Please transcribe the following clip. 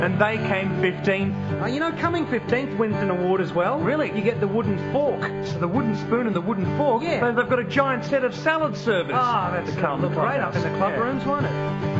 And they came 15th. You know, coming 15th wins an award as well. Really? You get the wooden fork. The wooden spoon and the wooden fork. Yeah. So they've got a giant set of salad servers. That's to come look great up in the club Yeah. rooms, won't it?